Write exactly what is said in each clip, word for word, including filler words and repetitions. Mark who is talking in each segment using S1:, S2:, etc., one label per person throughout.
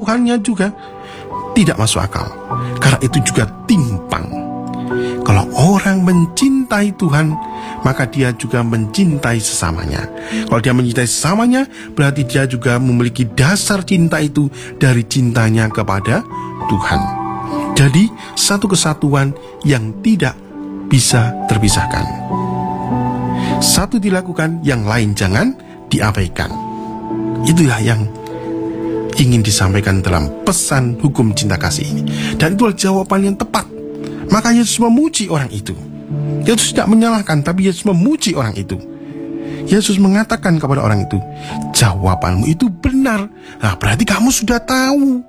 S1: Tuhannya juga tidak masuk akal. Karena itu juga timpang. Kalau orang mencintai Tuhan, maka dia juga mencintai sesamanya. Kalau dia mencintai sesamanya, berarti dia juga memiliki dasar cinta itu dari cintanya kepada Tuhan. Jadi satu kesatuan yang tidak bisa terpisahkan. Satu dilakukan, yang lain jangan diabaikan. Itulah yang ingin disampaikan dalam pesan hukum cinta kasih ini. Dan itulah jawaban yang tepat. Maka Yesus memuji orang itu. Yesus tidak menyalahkan, tapi Yesus memuji orang itu. Yesus mengatakan kepada orang itu, jawabanmu itu benar. Nah, berarti kamu sudah tahu.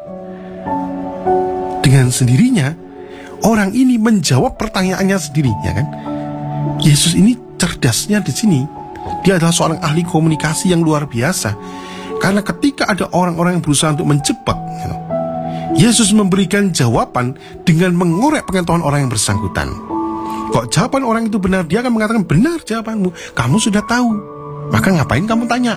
S1: Dengan sendirinya, orang ini menjawab pertanyaannya sendiri, ya kan? Yesus ini cerdasnya di sini. Dia adalah seorang ahli komunikasi yang luar biasa. Karena ketika ada orang-orang yang berusaha untuk menjebak, Yesus memberikan jawaban dengan mengorek pengetahuan orang yang bersangkutan. Kok jawaban orang itu benar, dia akan mengatakan, benar jawabanmu, kamu sudah tahu. Maka ngapain kamu tanya?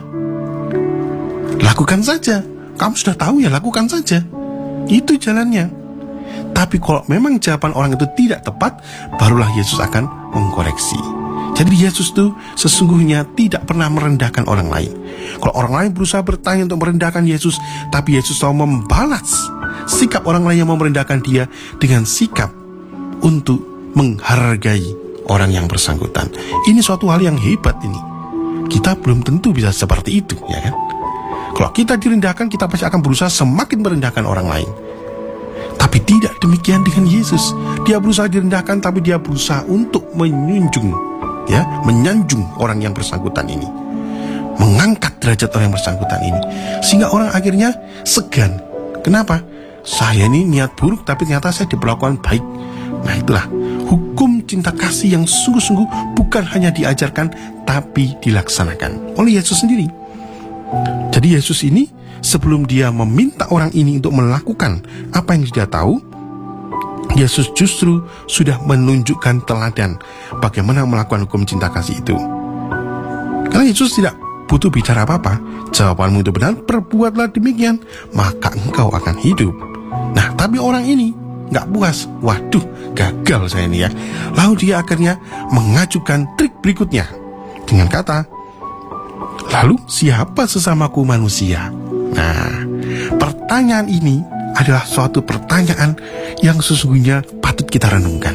S1: Lakukan saja. Kamu sudah tahu ya, lakukan saja. Itu jalannya. Tapi kalau memang jawaban orang itu tidak tepat, barulah Yesus akan mengkoreksi. Jadi Yesus itu sesungguhnya tidak pernah merendahkan orang lain. Kalau orang lain berusaha bertanya untuk merendahkan Yesus, tapi Yesus selalu membalas sikap orang lain yang mau merendahkan dia dengan sikap untuk menghargai orang yang bersangkutan. Ini suatu hal yang hebat ini. Kita belum tentu bisa seperti itu, ya kan? Kalau kita direndahkan, kita pasti akan berusaha semakin merendahkan orang lain. Tapi tidak demikian dengan Yesus. Dia berusaha direndahkan, tapi dia berusaha untuk menjunjung, ya, menyanjung orang yang bersangkutan ini, mengangkat derajat orang yang bersangkutan ini, sehingga orang akhirnya segan. Kenapa? Saya ini niat buruk, tapi ternyata saya diperlakukan baik. Nah, itulah hukum cinta kasih yang sungguh-sungguh bukan hanya diajarkan, tapi dilaksanakan oleh Yesus sendiri. Jadi Yesus ini, sebelum dia meminta orang ini untuk melakukan apa yang dia tahu, Yesus justru sudah menunjukkan teladan bagaimana melakukan hukum cinta kasih itu. Karena Yesus tidak butuh bicara apa-apa. Jawabanmu itu benar, perbuatlah demikian, maka engkau akan hidup. Nah, tapi orang ini gak puas. Waduh, gagal saya ini ya. Lalu dia akhirnya mengajukan trik berikutnya dengan kata, lalu siapa sesamaku manusia? Nah, pertanyaan ini adalah suatu pertanyaan yang sesungguhnya patut kita renungkan.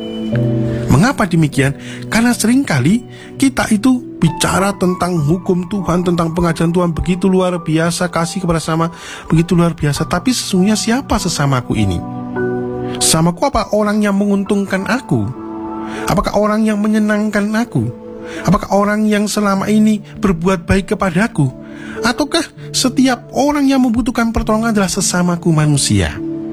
S1: Mengapa demikian? Karena seringkali kita itu bicara tentang hukum Tuhan, tentang pengajaran Tuhan begitu luar biasa, kasih kepada sesama begitu luar biasa. Tapi sesungguhnya siapa sesamaku ini? Sesamaku apa? Orang yang menguntungkan aku? Apakah orang yang menyenangkan aku? Apakah orang yang selama ini berbuat baik kepadaku? Ataukah setiap orang yang membutuhkan pertolongan adalah sesamaku manusia?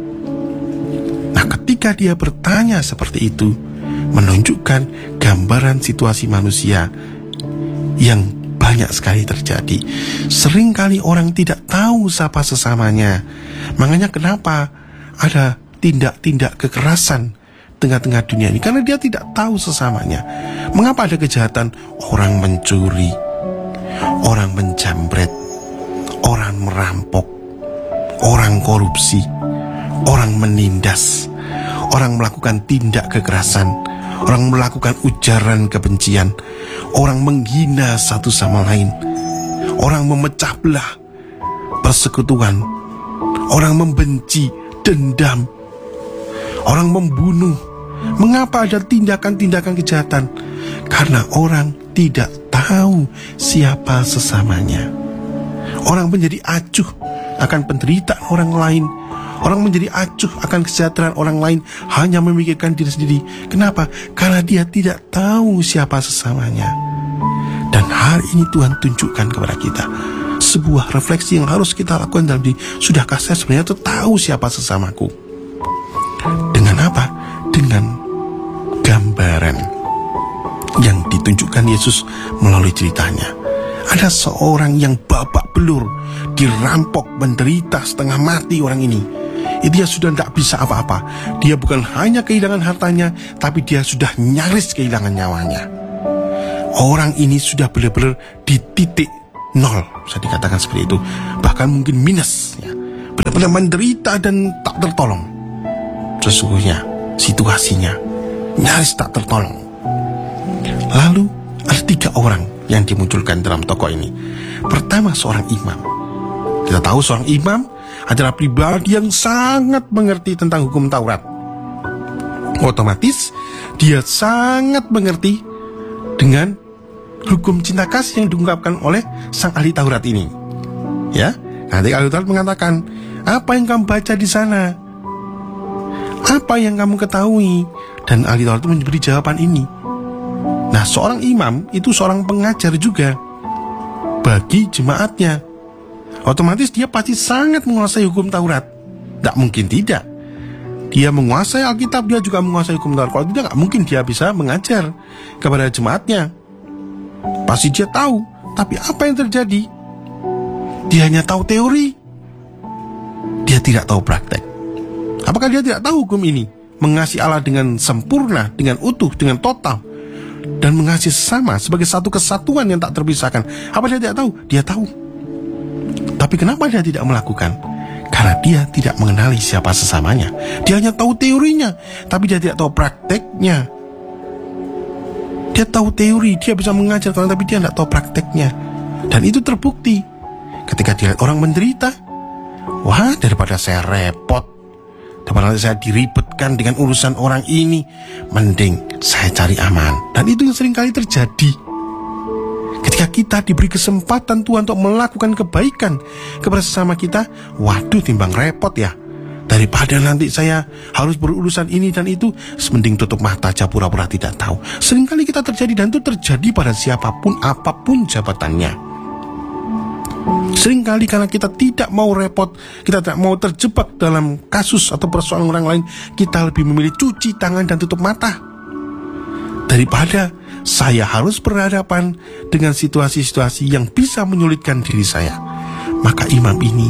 S1: Nah, ketika dia bertanya seperti itu, menunjukkan gambaran situasi manusia yang banyak sekali terjadi. Seringkali orang tidak tahu siapa sesamanya. Makanya kenapa ada tindak-tindak kekerasan tengah-tengah dunia ini, karena dia tidak tahu sesamanya. Mengapa ada kejahatan? Orang mencuri, orang menjamret, orang merampok, orang korupsi, orang menindas, orang melakukan tindak kekerasan, orang melakukan ujaran kebencian, orang menghina satu sama lain, orang memecah belah persekutuan, orang membenci, dendam, orang membunuh. Mengapa ada tindakan-tindakan kejahatan? Karena orang tidak tahu siapa sesamanya. Orang menjadi acuh akan penderitaan orang lain. Orang menjadi acuh akan kesejahteraan orang lain, hanya memikirkan diri sendiri. Kenapa? Karena dia tidak tahu siapa sesamanya. Dan hari ini Tuhan tunjukkan kepada kita sebuah refleksi yang harus kita lakukan dalam diri. Sudahkah saya sebenarnya tahu siapa sesamaku? Dengan apa? Dengan gambaran yang ditunjukkan Yesus melalui ceritanya. Ada seorang yang babak belur, dirampok, menderita setengah mati orang ini. Dia sudah tidak bisa apa-apa. Dia bukan hanya kehilangan hartanya, tapi dia sudah nyaris kehilangan nyawanya. Orang ini sudah benar-benar di titik nol, bisa dikatakan seperti itu. Bahkan mungkin minus, ya. benar-benar menderita dan tak tertolong. Sesungguhnya situasinya nyaris tak tertolong. Lalu ada tiga orang yang dimunculkan dalam tokoh ini. Pertama, seorang imam. Kita tahu seorang imam adalah pribadi yang sangat mengerti tentang hukum Taurat. Otomatis dia sangat mengerti dengan hukum cinta kasih yang diungkapkan oleh sang ahli Taurat ini. Ya, nanti ahli Taurat mengatakan, apa yang kamu baca di sana? Apa yang kamu ketahui? Dan ahli Taurat itu memberi jawaban ini. Nah, seorang imam itu seorang pengajar juga bagi jemaatnya. Otomatis dia pasti sangat menguasai hukum Taurat. Tidak mungkin tidak. Dia menguasai Alkitab, dia juga menguasai hukum Taurat. Kalau tidak, tidak mungkin dia bisa mengajar kepada jemaatnya. Pasti dia tahu. Tapi apa yang terjadi? Dia hanya tahu teori. Dia tidak tahu praktek. Apakah dia tidak tahu hukum ini? Mengasihi Allah dengan sempurna, dengan utuh, dengan total, dan mengasihi sesama sebagai satu kesatuan yang tak terpisahkan. Apa dia tidak tahu? Dia tahu. Tapi kenapa dia tidak melakukan? Karena dia tidak mengenali siapa sesamanya. Dia hanya tahu teorinya, tapi dia tidak tahu prakteknya. Dia tahu teori, dia bisa mengajar orang, tapi dia tidak tahu prakteknya. Dan itu terbukti ketika dia lihat orang menderita. Wah, daripada saya repot, daripada saya diribetkan dengan urusan orang ini, mending saya cari aman. Dan itu yang seringkali terjadi ketika kita diberi kesempatan Tuhan untuk melakukan kebaikan kepada sesama kita. Waduh, timbang repot ya, daripada nanti saya harus berurusan ini dan itu, mending tutup mata aja, pura-pura tidak tahu. Seringkali kita terjadi, dan itu terjadi pada siapapun, apapun jabatannya. Seringkali karena kita tidak mau repot, kita tidak mau terjebak dalam kasus atau persoalan orang lain, kita lebih memilih cuci tangan dan tutup mata daripada saya harus berhadapan dengan situasi-situasi yang bisa menyulitkan diri saya. Maka imam ini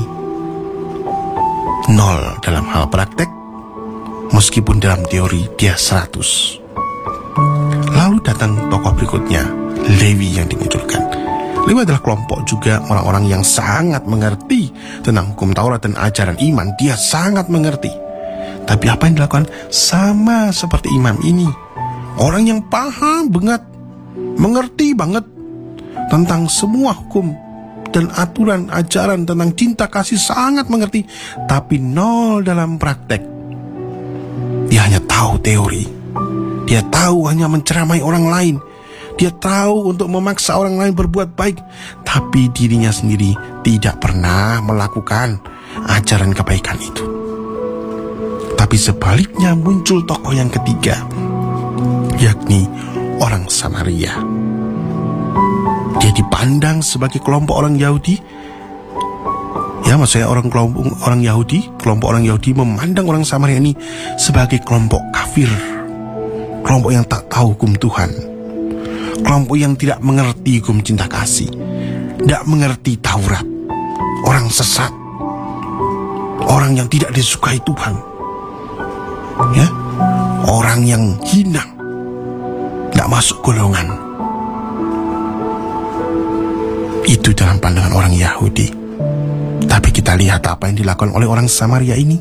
S1: nol dalam hal praktek, meskipun dalam teori dia seratus. Lalu datang tokoh berikutnya, Lewi yang dimunculkan. Lewi adalah kelompok juga orang-orang yang sangat mengerti tentang hukum Taurat dan ajaran iman. Dia sangat mengerti. Tapi apa yang dilakukan? Sama seperti imam ini. Orang yang paham banget, mengerti banget tentang semua hukum dan aturan ajaran tentang cinta kasih, sangat mengerti, tapi nol dalam praktek. Dia hanya tahu teori. Dia tahu hanya menceramai orang lain. Dia tahu untuk memaksa orang lain berbuat baik, tapi dirinya sendiri tidak pernah melakukan ajaran kebaikan itu. Tapi sebaliknya muncul tokoh yang ketiga, yakni orang Samaria. Dia dipandang sebagai kelompok orang Yahudi. Ya, maksudnya orang kelompok orang Yahudi, kelompok orang Yahudi memandang orang Samaria ini sebagai kelompok kafir, kelompok yang tak tahu hukum Tuhan, kelompok yang tidak mengerti hukum cinta kasih, tidak mengerti Taurat, orang sesat, orang yang tidak disukai Tuhan, ya, orang yang hina, tidak masuk golongan. Itu dalam pandangan orang Yahudi. Tapi kita lihat apa yang dilakukan oleh orang Samaria ini.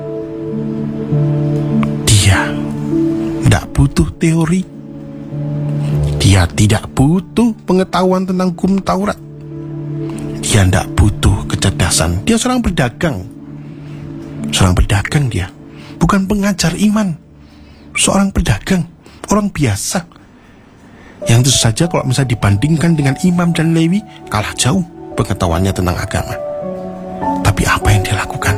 S1: Dia tidak butuh teori. Dia tidak butuh pengetahuan tentang hukum Taurat. Dia tidak butuh kecerdasan. Dia seorang pedagang. Seorang pedagang dia. Bukan pengajar iman. Seorang pedagang. Orang biasa. Yang itu saja kalau misalnya dibandingkan dengan imam dan Lewi, kalah jauh pengetahuannya tentang agama. Tapi apa yang dia lakukan?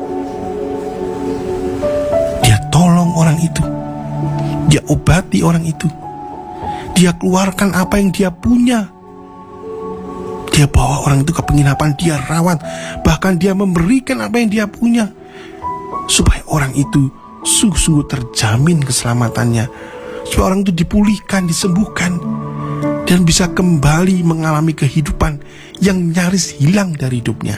S1: Dia tolong orang itu. Dia obati orang itu. Dia keluarkan apa yang dia punya. Dia bawa orang itu ke penginapan, dia rawat. Bahkan dia memberikan apa yang dia punya, supaya orang itu sungguh-sungguh terjamin keselamatannya, supaya orang itu dipulihkan, disembuhkan, dan bisa kembali mengalami kehidupan yang nyaris hilang dari hidupnya.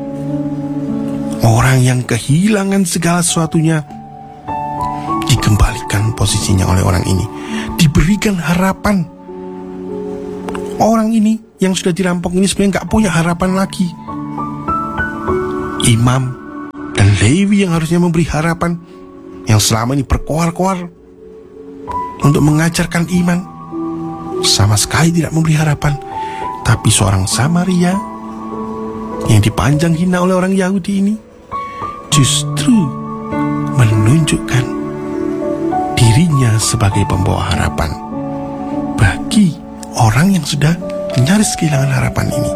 S1: Orang yang kehilangan segala sesuatunya dikembalikan posisinya oleh orang ini, diberikan harapan. Orang ini yang sudah dirampok ini sebenarnya gak punya harapan lagi. Imam Dan Lewi yang harusnya memberi harapan, yang selama ini berkoar-koar untuk mengajarkan iman, sama sekali tidak memberi harapan. Tapi seorang Samaria yang dipandang hina oleh orang Yahudi ini justru menunjukkan dirinya sebagai pembawa harapan bagi orang yang sudah nyaris kehilangan harapan ini.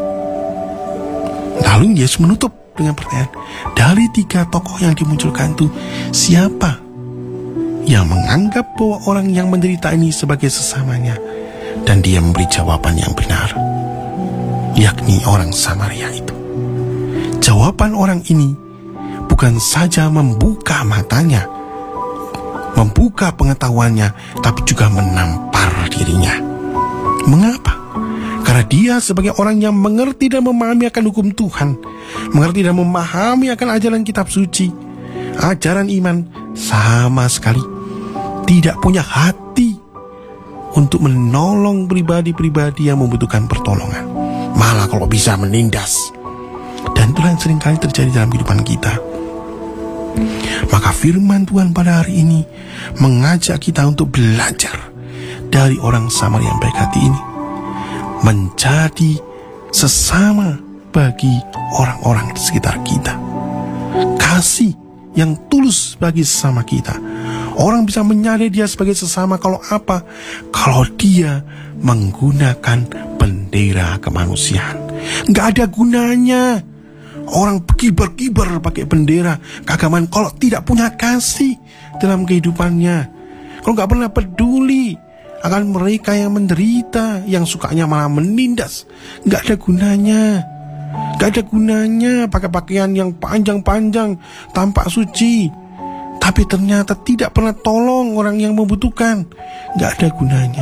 S1: Lalu Yesus menutup dengan pertanyaan, dari tiga tokoh yang dimunculkan itu, siapa yang menganggap bahwa orang yang menderita ini sebagai sesamanya? Dan dia memberi jawaban yang benar, yakni orang Samaria itu. Jawaban orang ini bukan saja membuka matanya, membuka pengetahuannya, tapi juga menampar dirinya. Mengapa? Karena dia sebagai orang yang mengerti dan memahami akan hukum Tuhan, mengerti dan memahami akan ajaran kitab suci, ajaran iman, sama sekali tidak punya hati untuk menolong pribadi-pribadi yang membutuhkan pertolongan. Malah kalau bisa menindas. Dan itulah yang seringkali terjadi dalam kehidupan kita. Maka firman Tuhan pada hari ini mengajak kita untuk belajar dari orang Samaria yang baik hati ini, menjadi sesama bagi orang-orang di sekitar kita. Kasih yang tulus bagi sesama kita. Orang bisa menyadari dia sebagai sesama kalau apa? Kalau dia menggunakan bendera kemanusiaan. Nggak ada gunanya orang berkibar-kibar pakai bendera keagamaan kalau tidak punya kasih dalam kehidupannya. Kalau nggak pernah peduli akan mereka yang menderita, yang sukanya malah menindas, nggak ada gunanya. Nggak ada gunanya pakai pakaian yang panjang-panjang, tampak suci, tapi ternyata tidak pernah tolong orang yang membutuhkan. Nggak ada gunanya.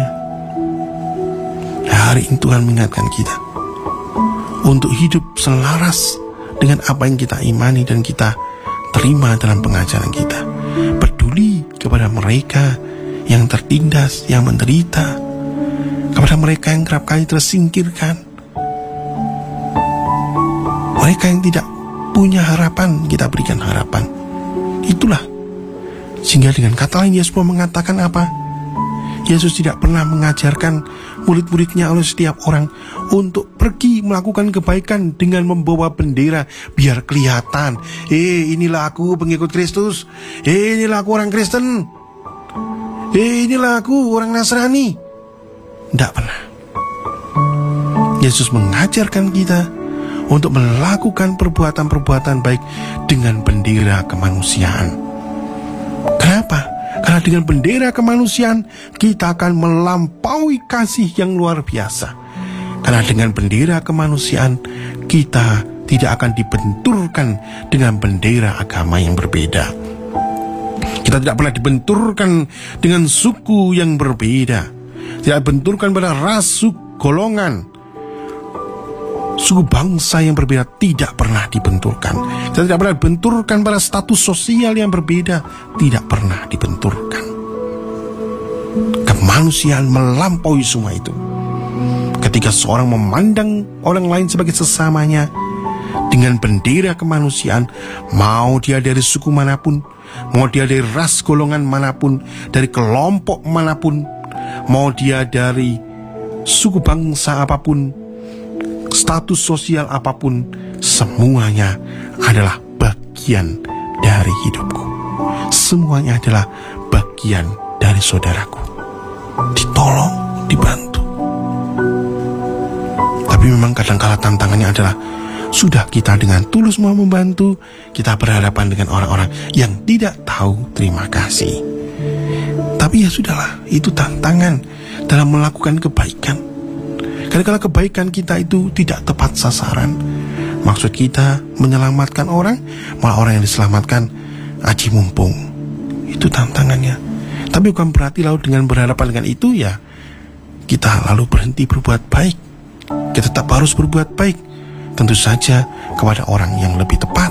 S1: Hari ini Tuhan mengingatkan kita untuk hidup selaras dengan apa yang kita imani dan kita terima dalam pengajaran kita. Peduli kepada mereka yang tertindas, yang menderita, kepada mereka yang kerap kali tersingkirkan, mereka yang tidak punya harapan, kita berikan harapan. Itulah sehingga dengan kata lain Yesus mengatakan apa? Yesus tidak pernah mengajarkan murid-muridnya oleh setiap orang untuk pergi melakukan kebaikan dengan membawa bendera biar kelihatan, eh inilah aku pengikut Kristus, eh inilah aku orang Kristen, eh inilah aku orang Nasrani. Tidak pernah. Yesus mengajarkan kita untuk melakukan perbuatan-perbuatan baik dengan bendera kemanusiaan. Kenapa? Karena dengan bendera kemanusiaan kita akan melampaui kasih yang luar biasa. Karena dengan bendera kemanusiaan kita tidak akan dibenturkan dengan bendera agama yang berbeda. Kita tidak pernah dibenturkan dengan suku yang berbeda, tidak dibenturkan pada ras, suku, golongan, suku bangsa yang berbeda, tidak pernah dibenturkan. Kita tidak pernah dibenturkan pada status sosial yang berbeda, tidak pernah dibenturkan. Kemanusiaan melampaui semua itu. Ketika seorang memandang orang lain sebagai sesamanya dengan bendera kemanusiaan, mau dia dari suku manapun, mau dia dari ras golongan manapun, dari kelompok manapun, mau dia dari suku bangsa apapun, status sosial apapun, semuanya adalah bagian dari hidupku. Semuanya adalah bagian dari saudaraku. Ditolong, dibantu. Tapi memang kadang-kala tantangannya adalah sudah kita dengan tulus mau membantu, kita berhadapan dengan orang-orang yang tidak tahu terima kasih. Tapi ya sudahlah, itu tantangan dalam melakukan kebaikan. Kadang-kala kebaikan kita itu tidak tepat sasaran. Maksud kita menyelamatkan orang, malah orang yang diselamatkan aji mumpung. Itu tantangannya. Tapi bukan berarti lalu dengan berhadapan dengan itu ya kita lalu berhenti berbuat baik. Kita tetap harus berbuat baik, tentu saja kepada orang yang lebih tepat.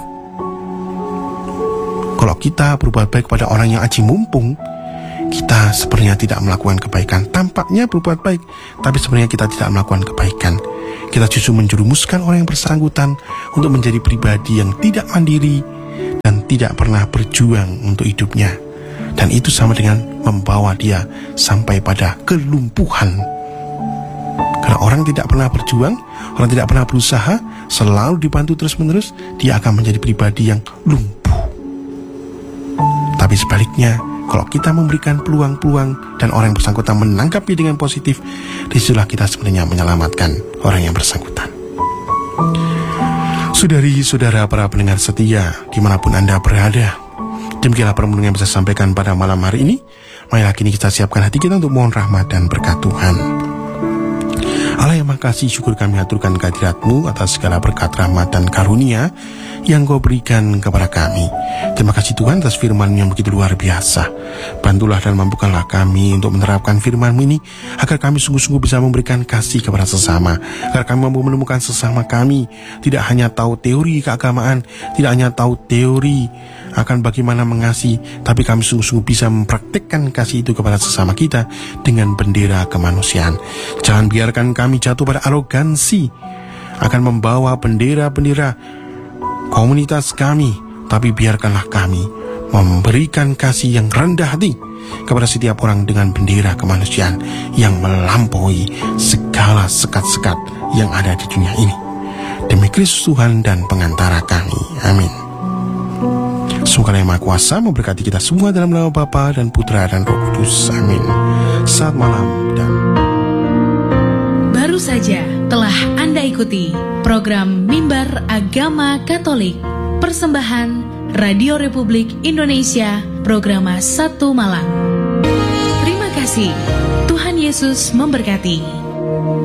S1: Kalau kita berbuat baik kepada orang yang aji mumpung, kita sebenarnya tidak melakukan kebaikan. Tampaknya berbuat baik, tapi sebenarnya kita tidak melakukan kebaikan. Kita justru menjerumuskan orang yang bersangkutan untuk menjadi pribadi yang tidak mandiri dan tidak pernah berjuang untuk hidupnya. Dan itu sama dengan membawa dia sampai pada kelumpuhan. Karena orang tidak pernah berjuang, orang tidak pernah berusaha, selalu dibantu terus-menerus, dia akan menjadi pribadi yang lumpuh. Tapi sebaliknya, kalau kita memberikan peluang-peluang dan orang yang bersangkutan menanggapi dengan positif, disitulah kita sebenarnya menyelamatkan orang yang bersangkutan. Saudari-saudara para pendengar setia, dimanapun Anda berada, demikianlah permenungan yang bisa sampaikan pada malam hari ini. Marilah kini kita siapkan hati kita untuk mohon rahmat dan berkat Tuhan. Allah yang Maha Kasih, syukur kami aturkan kehadirat-Mu atas segala berkat rahmat dan karunia yang Kau berikan kepada kami. Terima kasih Tuhan atas firman yang begitu luar biasa. Bantulah dan mampukanlah kami untuk menerapkan firman-Mu ini, agar kami sungguh-sungguh bisa memberikan kasih kepada sesama, agar kami mampu menemukan sesama kami, tidak hanya tahu teori keagamaan, tidak hanya tahu teori akan bagaimana mengasihi, tapi kami sungguh-sungguh bisa mempraktikkan kasih itu kepada sesama kita dengan bendera kemanusiaan. Jangan biarkan kami jatuh pada arogansi akan membawa bendera-bendera komunitas kami, tapi biarkanlah kami memberikan kasih yang rendah hati kepada setiap orang dengan bendera kemanusiaan yang melampaui segala sekat-sekat yang ada di dunia ini. Demi Kristus Tuhan dan pengantara kami. Amin. Semoga Yang Maha Kuasa memberkati kita semua dalam nama Bapa dan Putra dan Roh Kudus. Amin. Selamat malam dan
S2: baru saja telah Anda ikuti program Mimbar Agama Katolik, persembahan Radio Republik Indonesia, Programa Satu Malam. Terima kasih. Tuhan Yesus memberkati.